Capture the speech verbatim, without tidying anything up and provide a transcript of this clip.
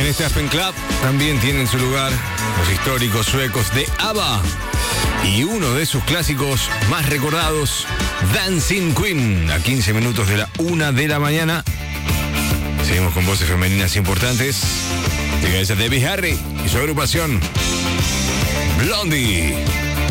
este Aspen Club también tienen su lugar los históricos suecos de ABBA y uno de sus clásicos más recordados, Dancing Queen, a quince minutos de la una de la mañana. Seguimos con voces femeninas importantes. Llega esa Debbie Harry y su agrupación Blondie.